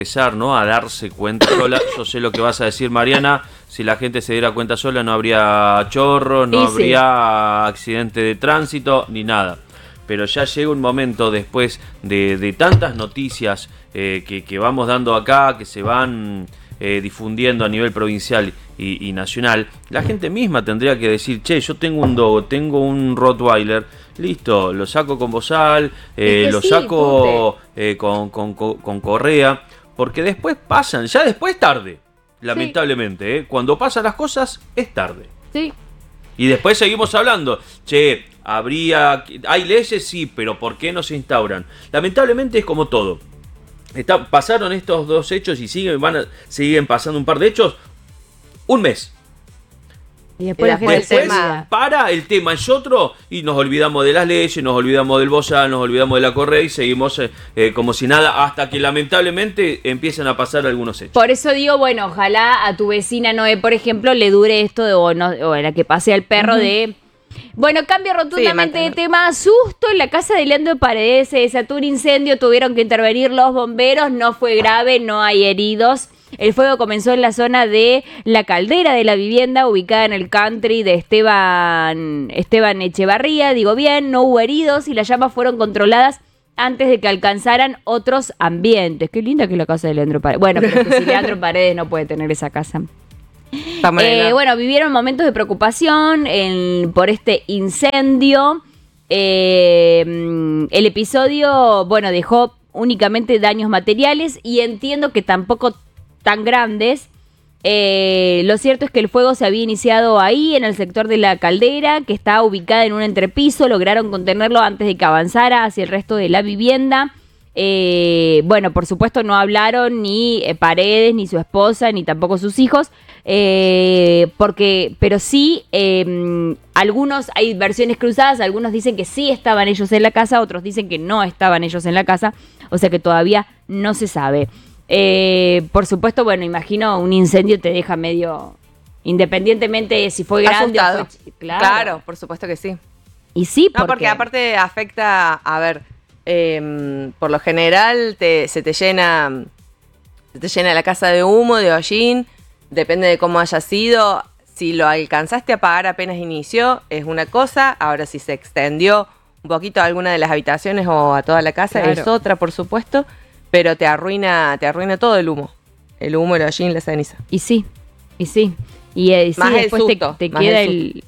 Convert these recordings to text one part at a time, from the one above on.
empezar, ¿no?, a darse cuenta sola. Yo sé lo que vas a decir, Mariana. Si la gente se diera cuenta sola, no habría chorros, no habría accidente de tránsito, ni nada. Pero ya llega un momento después de tantas noticias que vamos dando acá, que se van difundiendo a nivel provincial y nacional, la gente misma tendría que decir, che, yo tengo un dogo, tengo un Rottweiler, listo, lo saco con bozal, lo saco con correa, porque después pasan, ya después es tarde, lamentablemente, cuando pasan las cosas es tarde. Sí. Y después seguimos hablando, che, hay leyes, sí, pero ¿por qué no se instauran? Lamentablemente es como todo. Pasaron estos dos hechos y siguen pasando un par de hechos, un mes. Y después para el tema es otro y nos olvidamos de las leyes, nos olvidamos del bozal, nos olvidamos de la correa y seguimos como si nada, hasta que lamentablemente empiezan a pasar algunos hechos. Por eso digo, bueno, ojalá a tu vecina Noé, por ejemplo, le dure esto o la que pase al perro de... Bueno, cambio rotundamente de tema. Susto en la casa de Leandro Paredes, se desató un incendio, tuvieron que intervenir los bomberos, no fue grave, no hay heridos. El fuego comenzó en la zona de La Caldera de la vivienda, ubicada en el country de Esteban Echevarría, digo bien, no hubo heridos y las llamas fueron controladas antes de que alcanzaran otros ambientes. Qué linda que es la casa de Leandro Paredes. Bueno, pero que si Leandro Paredes no puede tener esa casa. Bueno, vivieron momentos de preocupación por este incendio. El episodio, bueno, dejó únicamente daños materiales y entiendo que tampoco tan grandes. Lo cierto es que el fuego se había iniciado ahí, en el sector de La Caldera, que está ubicada en un entrepiso. Lograron contenerlo antes de que avanzara hacia el resto de la vivienda. Bueno, por supuesto no hablaron ni Paredes, ni su esposa, ni tampoco sus hijos, pero sí, hay versiones cruzadas, algunos dicen que sí estaban ellos en la casa, otros dicen que no estaban ellos en la casa, o sea que todavía no se sabe. Por supuesto, bueno, imagino un incendio te deja medio, independiente si fue grande asustado. O fue, claro, por supuesto que sí. Y sí, porque aparte afecta, a ver, por lo general se te llena la casa de humo, de hollín, depende de cómo haya sido. Si lo alcanzaste a apagar apenas inició, es una cosa. Ahora si se extendió un poquito a alguna de las habitaciones o a toda la casa, es otra, por supuesto. Pero te arruina todo el humo. El humo, el hollín, la ceniza. Y sí. Y más después el susto, te queda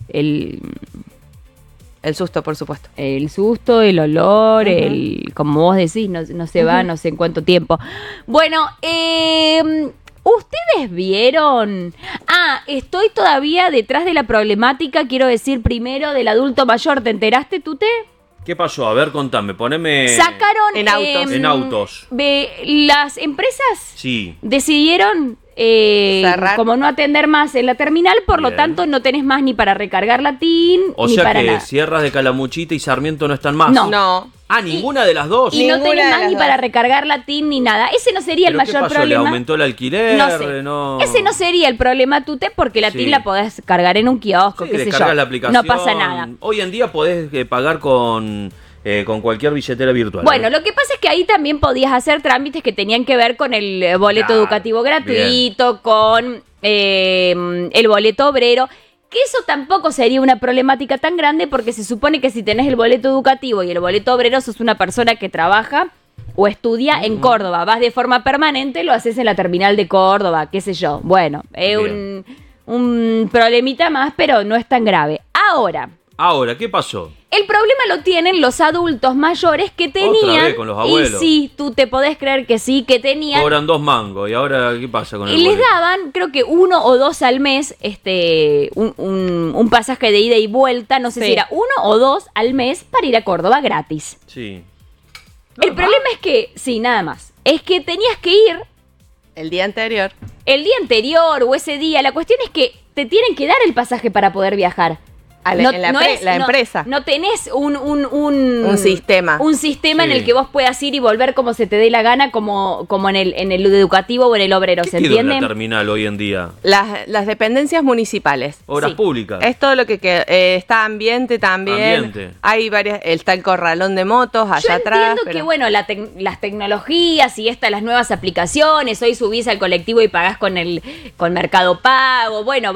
el susto, por supuesto. El susto, el olor, como vos decís, no se va, no sé en cuánto tiempo. Bueno, ¿ustedes vieron? Estoy todavía detrás de la problemática, quiero decir, primero del adulto mayor. ¿Te enteraste, Tute? ¿Qué pasó? A ver, contame, poneme... Sacaron... En autos. Las empresas decidieron... como no atender más en la terminal, por lo tanto no tenés más ni para recargar la TIN, ni para nada. O sea que Sierras de Calamuchita y Sarmiento no están más. No. ¿Ninguna de las dos? Y no tenés más ni para recargar la TIN ni nada. Ese no sería el mayor problema. ¿Le aumentó el alquiler? No sé. Ese no sería el problema, Tute, porque la TIN la podés cargar en un kiosco, qué sé yo. La aplicación. No pasa nada. Hoy en día podés pagar con cualquier billetera virtual. Bueno, lo que pasa es que ahí también podías hacer trámites que tenían que ver con el boleto educativo gratuito, con el boleto obrero, que eso tampoco sería una problemática tan grande porque se supone que si tenés el boleto educativo y el boleto obrero sos una persona que trabaja o estudia en Córdoba, vas de forma permanente, lo haces en la terminal de Córdoba, qué sé yo. Bueno, es un problemita más, pero no es tan grave. Ahora, ¿qué pasó? El problema lo tienen los adultos mayores que tenían... Otra vez con los abuelos. Y sí, tú te podés creer que sí, que tenían... Cobran 2 mangos. ¿Y ahora qué pasa con el boleto? Y les boleto? daban, creo que 1 o 2 al mes, un pasaje de ida y vuelta, no sé si era 1 o 2 al mes para ir a Córdoba gratis. Sí. El problema es que... Sí, nada más. Es que tenías que ir... El día anterior o ese día. La cuestión es que te tienen que dar el pasaje para poder viajar. la empresa. No tenés un sistema. Un sistema en el que vos puedas ir y volver como se te dé la gana, como en el educativo o en el obrero, ¿se entiende? ¿Qué quedó en la terminal hoy en día? Las dependencias municipales. Obras públicas. Es todo lo que está ambiente también. Hay varias, está el corralón de motos allá atrás. Entiendo que bueno, las tecnologías y las nuevas aplicaciones, hoy subís al colectivo y pagás con Mercado Pago, bueno,